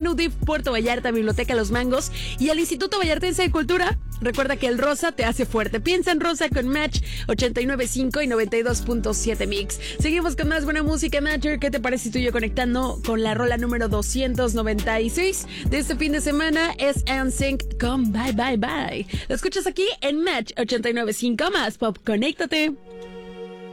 UDIF Puerto Vallarta, Biblioteca Los Mangos y el Instituto Vallartense de Cultura. Recuerda que el rosa te hace fuerte. Piensa en rosa con Match 89.5 y 92.7 Mix. Seguimos con más buena música, Matcher. ¿Qué te parece si tú y yo conectando con la rola número 296 de este fin de semana? Es NSYNC con Bye Bye Bye. Lo escuchas aquí en Match 89.5 más Pop. Conéctate.